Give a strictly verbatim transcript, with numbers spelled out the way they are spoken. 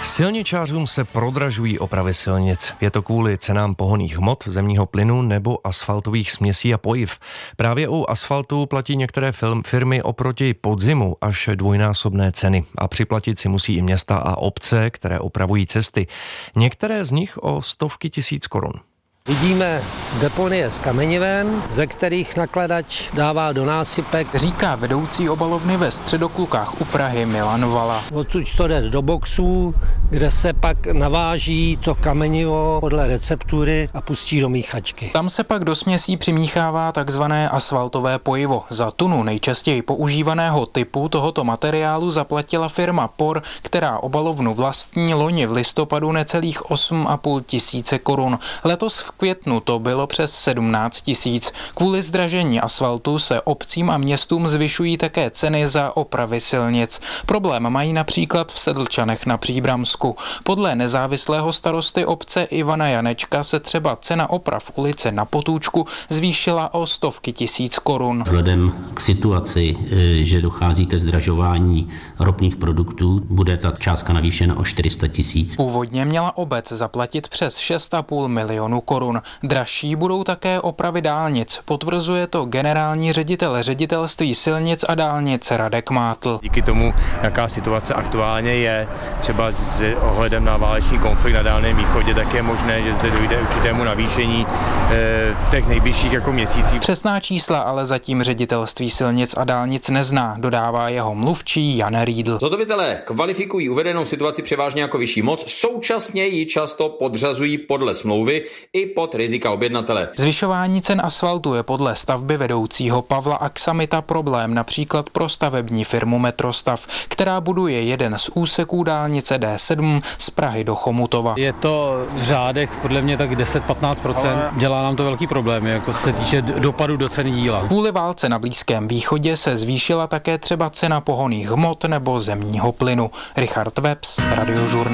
Silničářům se prodražují opravy silnic. Je to kvůli cenám pohonných hmot, zemního plynu nebo asfaltových směsí a pojiv. Právě u asfaltu platí některé firmy oproti podzimu až dvojnásobné ceny a připlatit si musí i města a obce, které opravují cesty. Některé z nich o stovky tisíc korun. Vidíme deponie s kamenivem, ze kterých nakladač dává do násypek. Říká vedoucí obalovny ve Středoklukách u Prahy Milan Vala. Odsud to jde do boxů, kde se pak naváží to kamenivo podle receptury a pustí do míchačky. Tam se pak do směsí přimíchává takzvané asfaltové pojivo. Za tunu nejčastěji používaného typu tohoto materiálu zaplatila firma Por, která obalovnu vlastní, loni v listopadu necelých osm a půl tisíce korun. Letos v květnu to bylo přes sedmnáct tisíc. Kvůli zdražení asfaltu se obcím a městům zvyšují také ceny za opravy silnic. Problém mají například v Sedlčanech na Příbramsku. Podle nezávislého starosty obce Ivana Janečka se třeba cena oprav ulice na Potůčku zvýšila o stovky tisíc korun. Vzhledem k situaci, že dochází ke zdražování ropných produktů, bude ta částka navýšena o čtyři sta tisíc. Původně měla obec zaplatit přes šest a půl milionu korun. Dražší budou také opravy dálnic. Potvrzuje to generální ředitel ředitelství silnic a dálnic Radek Mátl. Díky tomu, jaká situace aktuálně je, třeba s ohledem na válečný konflikt na Dálném východě, tak je možné, že zde dojde určitému navýšení e, těch nejbližších jako měsících. Přesná čísla ale zatím ředitelství silnic a dálnic nezná, dodává jeho mluvčí Jan Riedl. Zhotovitelé kvalifikují uvedenou situaci převážně jako vyšší moc, současně ji často podřazují podle smlouvy i pod rizika objednatele. Zvyšování cen asfaltu je podle stavby vedoucího Pavla Aksamita problém například pro stavební firmu Metrostav, která buduje jeden z úseků dálnice D sedm z Prahy do Chomutova. Je to v řádech podle mě tak deset až patnáct procent. Dělá nám to velký problémy, jako se týče dopadu do ceny díla. Kvůli válce na Blízkém východě se zvýšila také třeba cena pohonných hmot nebo zemního plynu. Richard Webs, Radiožurnál.